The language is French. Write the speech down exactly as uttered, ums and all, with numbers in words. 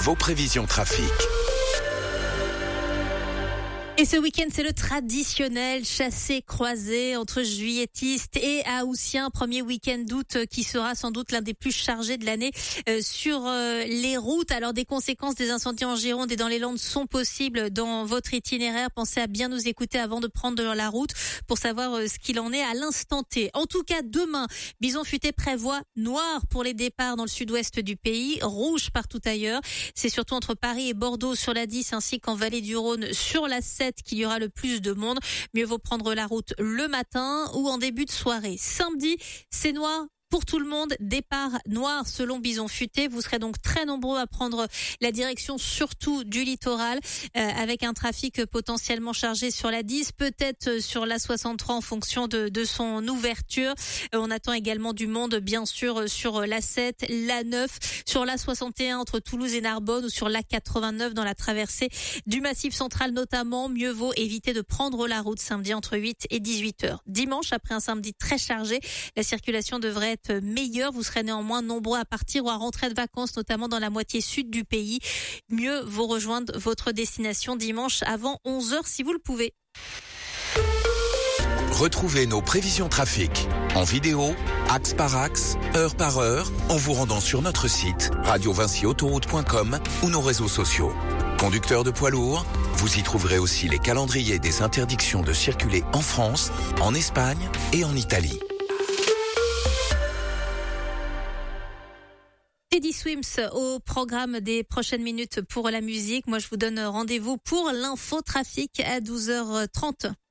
vos prévisions trafic. Et ce week-end, c'est le traditionnel chassé-croisé entre juilletistes et haussiens. Premier week-end d'août qui sera sans doute l'un des plus chargés de l'année euh, sur euh, les routes. Alors, des conséquences des incendies en Gironde et dans les Landes sont possibles dans votre itinéraire. Pensez à bien nous écouter avant de prendre la route pour savoir euh, ce qu'il en est à l'instant T. En tout cas, demain, Bison Futé prévoit noir pour les départs dans le sud-ouest du pays, rouge partout ailleurs. C'est surtout entre Paris et Bordeaux sur la dix ainsi qu'en Vallée du Rhône sur la sept qu'il y aura le plus de monde. Mieux vaut prendre la route le matin ou en début de soirée. Samedi, c'est noir pour tout le monde, départ noir selon Bison Futé. Vous serez donc très nombreux à prendre la direction surtout du littoral euh, avec un trafic potentiellement chargé sur la dix, peut-être sur la soixante-trois en fonction de, de son ouverture. Euh, on attend également du monde bien sûr sur la sept, la neuf, sur la soixante et un entre Toulouse et Narbonne ou sur la quatre-vingt-neuf dans la traversée du Massif central notamment. Mieux vaut éviter de prendre la route samedi entre huit et dix-huit heures. Dimanche, après un samedi très chargé, la circulation devrait être meilleur. Vous serez néanmoins nombreux à partir ou à rentrer de vacances, notamment dans la moitié sud du pays. Mieux vaut rejoindre votre destination dimanche avant onze heures si vous le pouvez. Retrouvez nos prévisions trafic en vidéo, axe par axe, heure par heure, en vous rendant sur notre site radio vinci autoroute point com ou nos réseaux sociaux. Conducteurs de poids lourds, vous y trouverez aussi les calendriers des interdictions de circuler en France, en Espagne et en Italie. Teddy Swims au programme des prochaines minutes pour la musique. Moi, je vous donne rendez-vous pour l'info trafic à douze heures trente.